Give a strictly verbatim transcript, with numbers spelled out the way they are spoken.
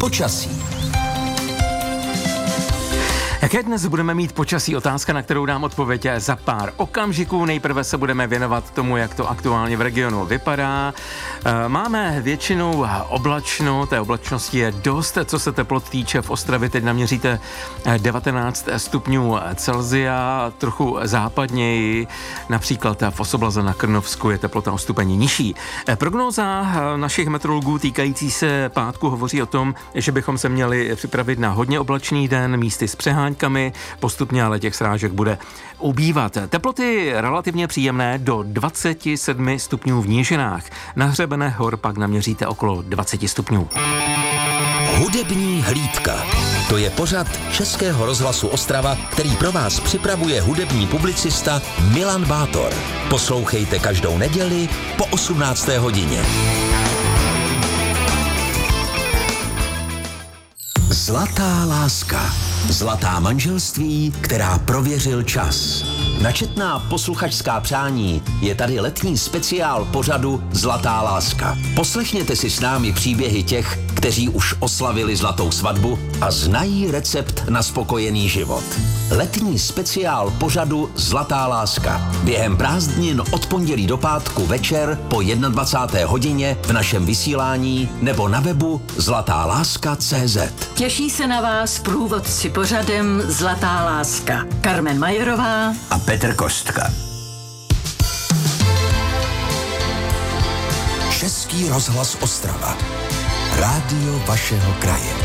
Počasí. Jaké dnes budeme mít počasí? Otázka, na kterou dám odpověď za pár okamžiků. Nejprve se budeme věnovat tomu, jak to aktuálně v regionu vypadá. Máme většinou oblačno, té oblačnosti je dost, co se teplot týče. V Ostravě teď naměříte devatenáct stupňů Celsia, trochu západněji, například v Osoblaze na Krnovsku je teplota o stupeň nižší. Prognóza našich meteorologů týkající se pátku hovoří o tom, že bychom se měli připravit na hodně oblačný den, místy s přeháňkami, postupně ale těch srážek bude ubývat. Teploty relativně příjemné do dvacet sedm stupňů v nížinách. Na hřebenech hor pak naměříte okolo dvacet stupňů. Hudební hlídka. To je pořad Českého rozhlasu Ostrava, který pro vás připravuje hudební publicista Milan Bátor. Poslouchejte každou neděli po osmnácté hodině. Zlatá láska. Zlatá manželství, která prověřil čas. Na četná posluchačská přání je tady letní speciál pořadu Zlatá láska. Poslechněte si s námi příběhy těch, kteří už oslavili zlatou svatbu a znají recept na spokojený život. Letní speciál pořadu Zlatá láska. Během prázdnin od pondělí do pátku večer po dvacáté jedné hodině v našem vysílání nebo na webu zlatá láska tečka cé zet. Těší se na vás průvodci pořadem Zlatá láska. Carmen Majerová a Petr Kostka. Český rozhlas Ostrava. Rádio vašeho kraje.